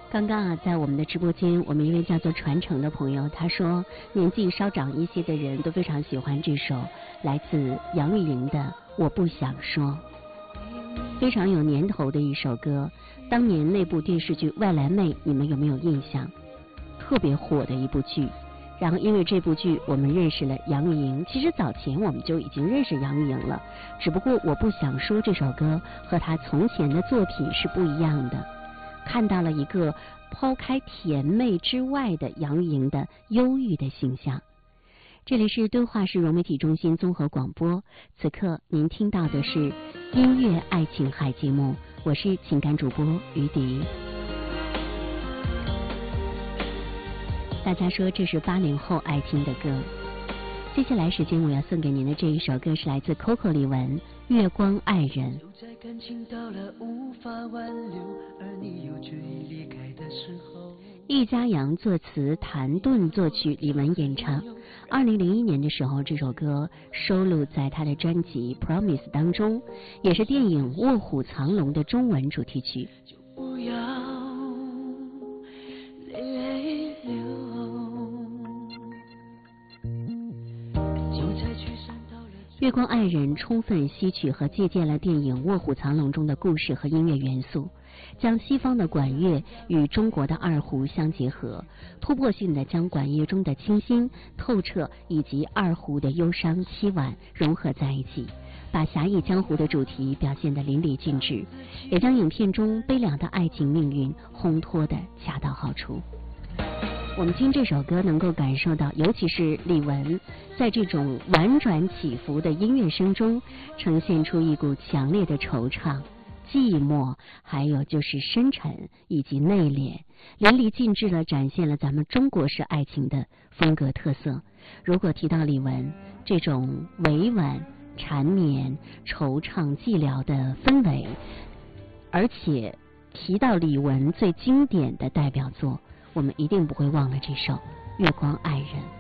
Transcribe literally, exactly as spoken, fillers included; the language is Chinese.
刚刚啊，在我们的直播间，我们一位叫做传承的朋友，他说年纪稍长一些的人都非常喜欢这首来自杨钰莹的《我不想说》，非常有年头的一首歌。当年那部电视剧《外来妹》，你们有没有印象？特别火的一部剧。然后因为这部剧，我们认识了杨钰莹。其实早前我们就已经认识杨钰莹了，只不过《我不想说》这首歌和她从前的作品是不一样的。看到了一个抛开甜妹之外的杨钰莹的忧郁的形象。这里是敦化市融媒体中心综合广播，此刻您听到的是音乐爱情海节目，我是情感主播于迪。大家说这是八零后爱听的歌。接下来时间我要送给您的这一首歌是来自 Coco 李玟《月光爱人》。 就在感情到了无法挽留，而你又决意离开的时候。 易家扬作词，谭盾作曲，李玟演唱。二零零一年的时候，这首歌收录在他的专辑 Promise 当中，也是电影《卧虎藏龙》的中文主题曲。 就不要泪流， 月光爱人充分吸取和借鉴了电影《卧虎藏龙》中的故事和音乐元素，将西方的管乐与中国的二胡相结合，突破性的将管乐中的清新透彻以及二胡的忧伤凄婉融合在一起，把侠义江湖的主题表现得淋漓尽致，也将影片中悲凉的爱情命运烘托得恰到好处。我们听这首歌能够感受到，尤其是李玟在这种婉转起伏的音乐声中呈现出一股强烈的惆怅、寂寞，还有就是深沉以及内敛，淋漓尽致地展现了咱们中国式爱情的风格特色。如果提到李玟这种委婉、缠绵、惆怅、寂寥的氛围，而且提到李玟最经典的代表作，我们一定不会忘了这首《月光爱人》。